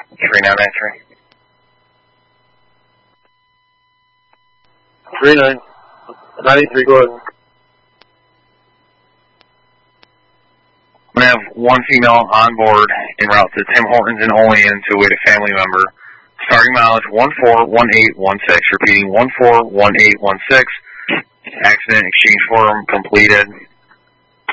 3993. 3993, go ahead. I'm going to have one female on board en route to Tim Hortons and Olean to await a family member. Starting mileage 141816. Repeating 141816. Accident exchange form completed.